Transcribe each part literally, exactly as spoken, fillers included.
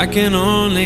I can only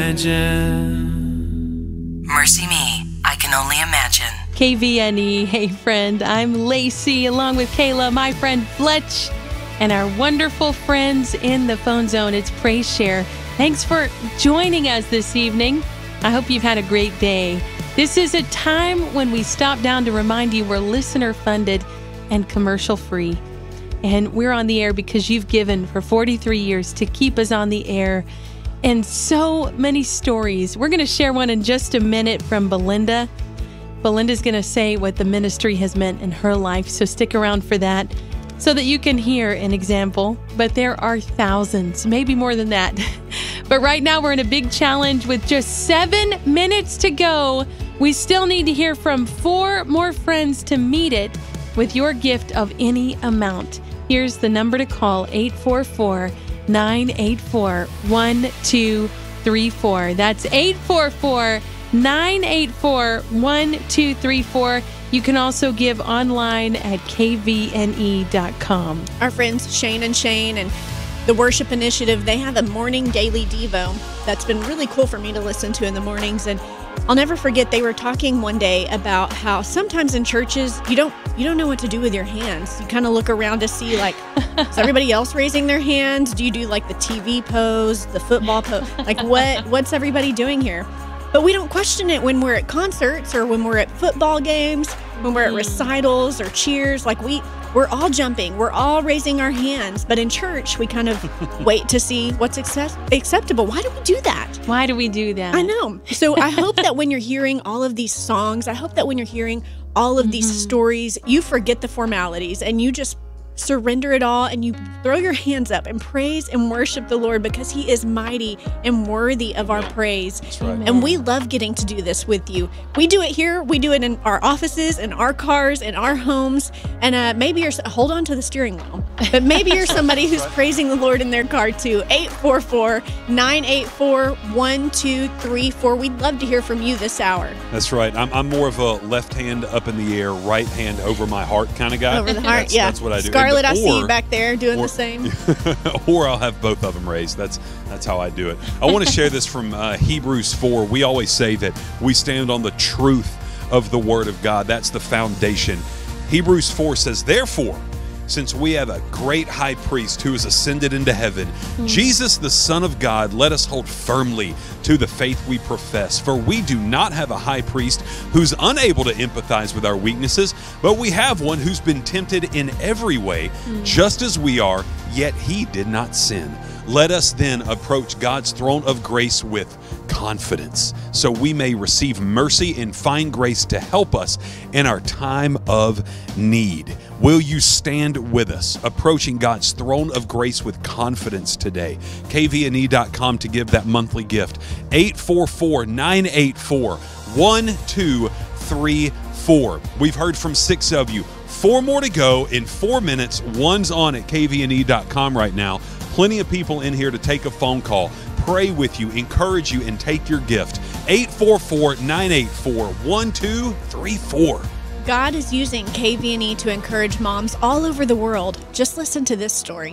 imagine. Mercy Me, I Can Only Imagine. K V N E, hey friend, I'm Lacey, along with Kayla, my friend Fletch, and our wonderful friends in the phone zone. It's Praise Share. Thanks for joining us this evening. I hope you've had a great day. This is a time when we stop down to remind you we're listener funded and commercial free. And we're on the air because you've given for forty-three years to keep us on the air. And so many stories. We're going to share one in just a minute from Belinda. Belinda's going to say what the ministry has meant in her life. So stick around for that so that you can hear an example. But there are thousands, maybe more than that. But right now we're in a big challenge with just seven minutes to go. We still need to hear from four more friends to meet it with your gift of any amount. Here's the number to call, eight four four, nine eight four, one two three four. That's eight four four, nine eight four, one two three four. You can also give online at k v n e dot com. Our friends Shane and Shane and the Worship Initiative, they have a morning daily Devo that's been really cool for me to listen to in the mornings. And I'll never forget, they were talking one day about how sometimes in churches, you don't you don't know what to do with your hands. You kind of look around to see, like, is everybody else raising their hands? Do you do, like, the T V pose, the football pose? Like, what what's everybody doing here? But we don't question it when we're at concerts or when we're at football games, when we're at recitals or cheers. Like, we, we're all jumping. We're all raising our hands. But in church, we kind of wait to see what's accept- acceptable. Why do we do that? Why do we do that? I know. So I hope that when you're hearing all of these songs, I hope that when you're hearing all of mm-hmm. these stories, you forget the formalities and you just surrender it all and you throw your hands up and praise and worship the Lord, because he is mighty and worthy of our praise. That's right. And we love getting to do this with you. We do it here. We do it in our offices, in our cars, in our homes. And uh, maybe you're, hold on to the steering wheel, but maybe you're somebody who's praising the Lord in their car too. eight four four, nine eight four, one two three four. We'd love to hear from you this hour. That's right. I'm, I'm more of a left hand up in the air, right hand over my heart kind of guy. Over the heart, that's, yeah. That's what I do. Scarlett, I or, see you back there doing or, the same. Or I'll have both of them raised. That's that's how I do it. I want to share this from uh, Hebrews four. We always say that we stand on the truth of the Word of God. That's the foundation. Hebrews four says, therefore, since we have a great high priest who has ascended into heaven, mm. Jesus, the Son of God, let us hold firmly to the faith we profess. For we do not have a high priest who's unable to empathize with our weaknesses, but we have one who's been tempted in every way, mm. just as we are, yet he did not sin. Let us then approach God's throne of grace with confidence, so we may receive mercy and find grace to help us in our time of need. Will you stand with us, approaching God's throne of grace with confidence today? K V N E dot com to give that monthly gift. eight four four, nine eight four, one two three four. We've heard from six of you. Four more to go in four minutes. One's on at K V N E dot com right now. Plenty of people in here to take a phone call, pray with you, encourage you, and take your gift. eight four four, nine eight four, one two three four. God is using K V N E to encourage moms all over the world. Just listen to this story.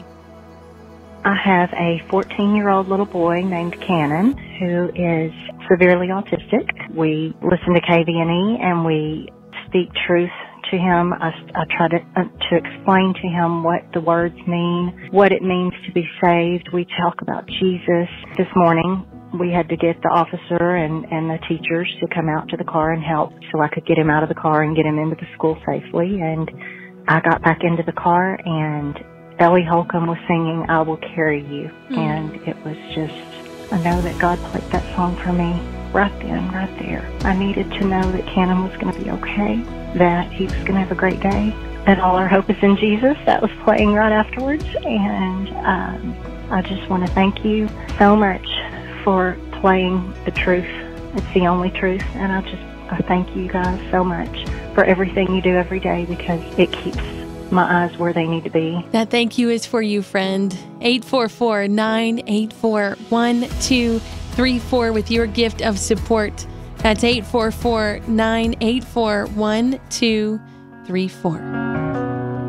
I have a fourteen-year-old little boy named Cannon who is severely autistic. We listen to K V N E and we speak truth to him. I, I try to uh, to explain to him what the words mean, what it means to be saved. We talk about Jesus. This morning, we had to get the officer and, and the teachers to come out to the car and help so I could get him out of the car and get him into the school safely. And I got back into the car, and Ellie Holcomb was singing, I Will Carry You. Mm. And it was just, I know that God played that song for me right then, right there. I needed to know that Cannon was going to be okay, that he was going to have a great day, that all our hope is in Jesus. That was playing right afterwards. And um, I just want to thank you so much for playing the truth. It's the only truth. And I just I thank you guys so much for everything you do every day, because it keeps my eyes where they need to be. That thank you is for you, friend. eight four four, nine eight four, one two three four with your gift of support. That's eight four four, nine eight four, one two three four.